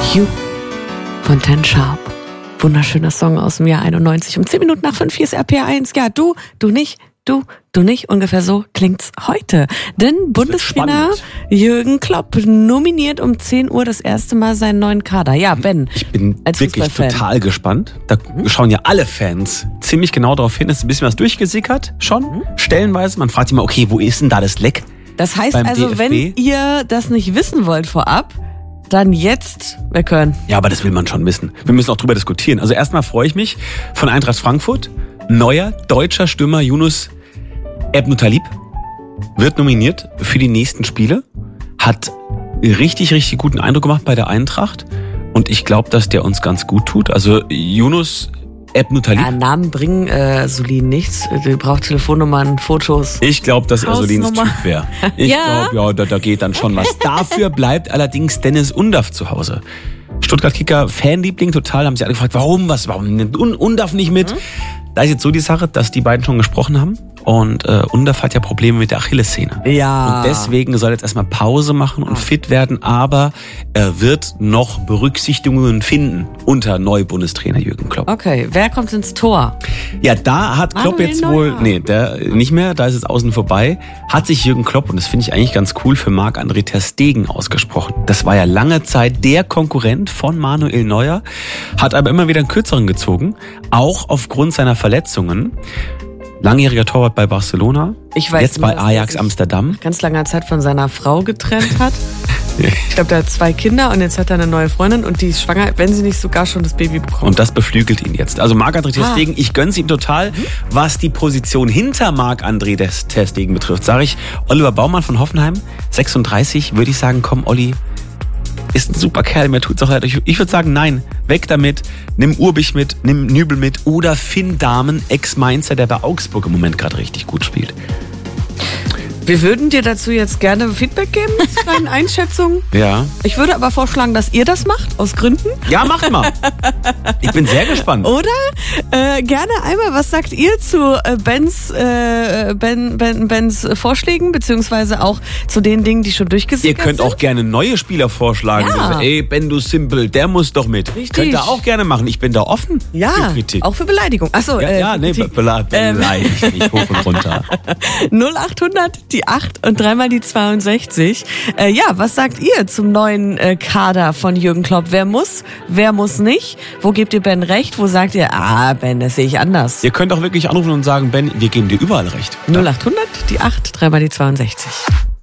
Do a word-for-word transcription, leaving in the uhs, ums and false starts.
You von Ten Sharp. Wunderschöner Song aus dem Jahr einundneunzig. Um zehn Minuten nach fünf, hier ist R P R eins. Ja, du, du nicht, du, du nicht. Ungefähr so klingt's heute. Denn Bundestrainer Jürgen Klopp nominiert um zehn Uhr das erste Mal seinen neuen Kader. Ja, Ben. Ich bin wirklich total gespannt. Da schauen ja alle Fans ziemlich genau darauf hin. Es ist ein bisschen was durchgesickert schon, mhm. stellenweise. Man fragt sich mal, okay, wo ist denn da das Leck? Das heißt also, wenn ihr das nicht wissen wollt vorab, dann jetzt weg hören. Ja, aber das will man schon wissen. Wir müssen auch drüber diskutieren. Also erstmal freue ich mich von Eintracht Frankfurt. Neuer deutscher Stürmer Yunus Ebn-Talib wird nominiert für die nächsten Spiele. Hat richtig, richtig guten Eindruck gemacht bei der Eintracht. Und ich glaube, dass der uns ganz gut tut. Also Yunus Ebn-Talib. Ja, Namen bringen äh, Solin nichts. Du brauchst Telefonnummern, Fotos. Ich glaube, dass er Solins Typ wäre. Ich ja. glaube, ja, da, da geht dann schon was. Dafür bleibt allerdings Dennis Undaff zu Hause. Stuttgart-Kicker, Fanliebling total, haben sie alle gefragt, warum, was, warum nimmt Undaff nicht mit? Mhm. Da ist jetzt so die Sache, dass die beiden schon gesprochen haben. Und äh, Undaff hat ja Probleme mit der Achillessehne. Ja. Und deswegen soll er jetzt erstmal Pause machen und fit werden. Aber er wird noch Berücksichtigungen finden unter Neubundestrainer Jürgen Klopp. Okay, wer kommt ins Tor? Ja, da hat Klopp Manuel jetzt Neuer. wohl, nee, der nicht mehr, da ist es außen vorbei, hat sich Jürgen Klopp, und das finde ich eigentlich ganz cool, für Marc-André ter Stegen ausgesprochen. Das war ja lange Zeit der Konkurrent von Manuel Neuer, hat aber immer wieder einen kürzeren gezogen, auch aufgrund seiner Verletzungen. Langjähriger Torwart bei Barcelona, ich weiß jetzt nur, bei Ajax Amsterdam. Ganz langer Zeit von seiner Frau getrennt hat. Ich glaube, der hat zwei Kinder und jetzt hat er eine neue Freundin und die ist schwanger, wenn sie nicht sogar schon das Baby bekommt. Und das beflügelt ihn jetzt. Also Marc-André ter Stegen, ah. ich gönn's ihm total. Was die Position hinter Marc-André ter Stegen betrifft, sage ich, Oliver Baumann von Hoffenheim, sechsunddreißig, würde ich sagen, komm Olli, ist ein super Kerl, mir tut's auch leid. Ich, ich würde sagen, nein, weg damit, nimm Urbich mit, nimm Nübel mit oder Finn Dahmen, Ex-Mainzer, der bei Augsburg im Moment gerade richtig gut spielt. Wir würden dir dazu jetzt gerne Feedback geben, zu deinen Einschätzungen. Ja. Ich würde aber vorschlagen, dass ihr das macht, aus Gründen. Ja, macht mal. Ich bin sehr gespannt. Oder äh, gerne einmal, was sagt ihr zu äh, Bens, äh, ben, ben, Bens Vorschlägen, beziehungsweise auch zu den Dingen, die schon durchgesickert sind? Ihr könnt auch gerne neue Spieler vorschlagen. Ja. Also, ey, Ben, du Simpel, der muss doch mit. Richtig. Könnt ihr auch gerne machen. Ich bin da offen ja, für Kritik. Auch für Beleidigung. Achso, ja, äh, ja, nee, be beleidigt ähm. nicht hoch und runter. null achthundert, die acht und dreimal die zweiundsechzig. Äh, ja, was sagt ihr zum neuen äh, Kader von Jürgen Klopp? Wer muss, wer muss nicht? Wo gebt ihr Ben recht? Wo sagt ihr, ah, Ben, das sehe ich anders? Ihr könnt auch wirklich anrufen und sagen, Ben, wir geben dir überall recht. null achthundert, die acht, dreimal die zweiundsechzig.